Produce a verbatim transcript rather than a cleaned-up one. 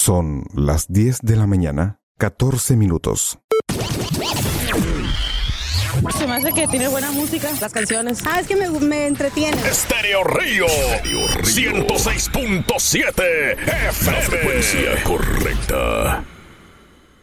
Son las diez de la mañana, catorce minutos. Se me hace que tiene buena música, las canciones. Ah, es que me, me entretiene. Estéreo Río, ciento seis punto siete F M. La frecuencia correcta.